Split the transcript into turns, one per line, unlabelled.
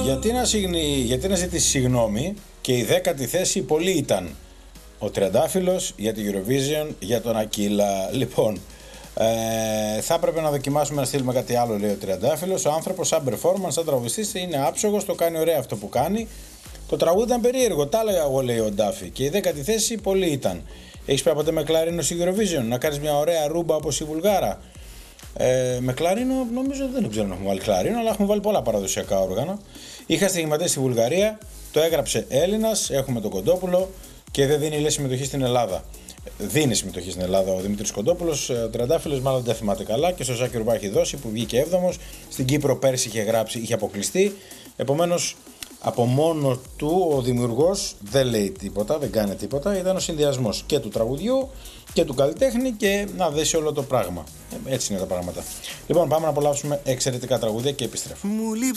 Γιατί να ζητήσει συγγνώμη και η 10η θέση πολύ ήταν ο Τριαντάφυλλος για την Eurovision, για τον Ακύλα. Λοιπόν, θα έπρεπε να δοκιμάσουμε να στείλουμε κάτι άλλο, λέει ο Τριαντάφυλλος. Ο άνθρωπος σαν performance, σαν τραγουδιστής είναι άψογος, το κάνει ωραία αυτό που κάνει. Το τραγούδι ήταν περίεργο, τα έλεγα εγώ, λέει ο Ντάφη. Και η 10η θέση πολύ ήταν. Έχεις πάει ποτέ με κλαρίνο στη Eurovision, να κάνεις μια ωραία ρούμπα όπως η Βουλγάρα? Με κλαρίνο, νομίζω δεν ξέρω να έχουμε βάλει κλαρίνο, αλλά έχουμε βάλει πολλά παραδοσιακά όργανα. Είχα στοιχηματίσει στη Βουλγαρία, το έγραψε Έλληνας, έχουμε τον Κοντόπουλο και δεν δίνει, λέει, συμμετοχή στην Ελλάδα. Δίνει συμμετοχή στην Ελλάδα ο Δημήτρης Κοντόπουλος. Ο Τριαντάφυλλος μάλλον δεν θυμάται καλά και στο Σάκη Ρουβά έχει δώσει που βγήκε 7ος. Στην Κύπρο πέρσι είχε γράψει, είχε αποκλειστεί. Επομένως, από μόνο του ο δημιουργός δεν λέει τίποτα, δεν κάνει τίποτα. Ήταν ο συνδυασμός και του τραγουδιού και του καλλιτέχνη και να δέσει όλο το πράγμα. Έτσι είναι τα πράγματα. Λοιπόν, πάμε να απολαύσουμε εξαιρετικά τραγούδια και επιστρέφουμε.